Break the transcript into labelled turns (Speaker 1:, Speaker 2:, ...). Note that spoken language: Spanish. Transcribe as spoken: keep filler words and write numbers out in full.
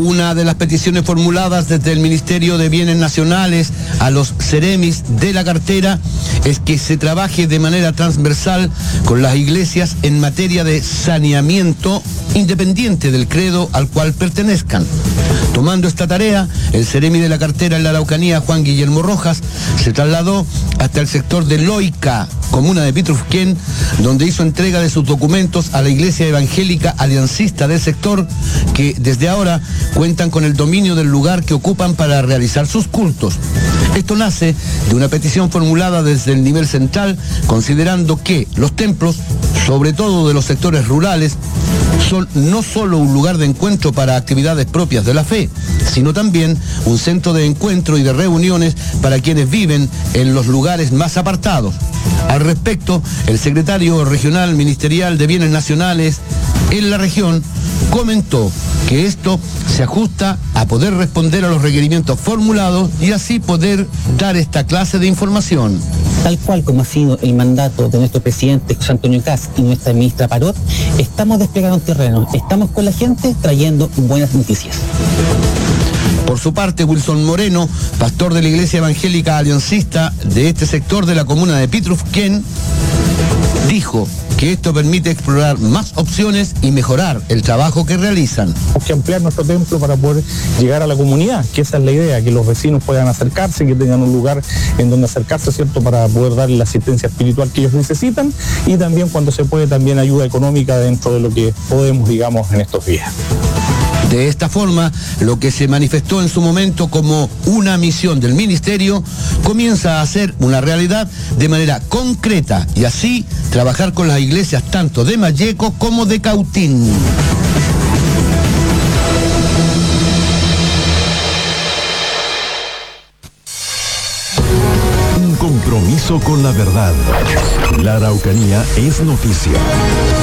Speaker 1: Una de las peticiones formuladas desde el Ministerio de Bienes Nacionales a los Ceremis de la cartera es que se trabaje de manera transversal con las iglesias en materia de saneamiento, independiente del credo al cual pertenezcan. Tomando esta tarea, el Ceremi de la cartera en la Araucanía, Juan Guillermo Rojas, se trasladó hasta el sector de Loica, comuna de Pitrufquén, donde hizo entrega de sus documentos a la Iglesia Evangélica Aliancista del sector, que desde ahora cuentan con el dominio del lugar que ocupan para realizar sus cultos. Esto nace de una petición formulada desde el nivel central, considerando que los templos, sobre todo de los sectores rurales, son no solo un lugar de encuentro para actividades propias de la fe, sino también un centro de encuentro y de reuniones para quienes viven en los lugares más apartados. Al respecto, el secretario regional ministerial de Bienes Nacionales en la región comentó que esto se ajusta a poder responder a los requerimientos formulados y así poder dar esta clase de información.
Speaker 2: Tal cual como ha sido el mandato de nuestro presidente José Antonio Kast y nuestra ministra Parot, estamos desplegando en terreno, estamos con la gente trayendo buenas noticias.
Speaker 1: Por su parte, Wilson Moreno, pastor de la Iglesia Evangélica Aliancista de este sector de la comuna de Pitrufquén, dijo que esto permite explorar más opciones y mejorar el trabajo que realizan.
Speaker 3: Tenemos que ampliar nuestro templo para poder llegar a la comunidad, que esa es la idea, que los vecinos puedan acercarse, que tengan un lugar en donde acercarse, ¿cierto?, para poder darle la asistencia espiritual que ellos necesitan, y también cuando se puede también ayuda económica dentro de lo que podemos, digamos, en estos días.
Speaker 1: De esta forma, lo que se manifestó en su momento como una misión del ministerio comienza a ser una realidad de manera concreta y así trabajar con las iglesias tanto de Malleco como de Cautín.
Speaker 4: Un compromiso con la verdad. La Araucanía es noticia.